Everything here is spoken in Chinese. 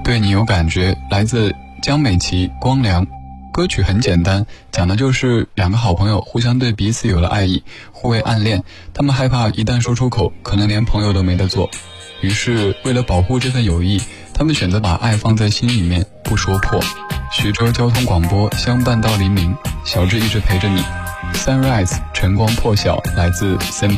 对你有感觉，来自江美琪光良。歌曲很简单，讲的就是两个好朋友互相对彼此有了爱意，互为暗恋，他们害怕一旦说出口，可能连朋友都没得做，于是为了保护这份友谊，他们选择把爱放在心里面，不说破。徐州交通广播相伴到黎明，小智一直陪着你。Sunrise 晨光破晓，来自 Sam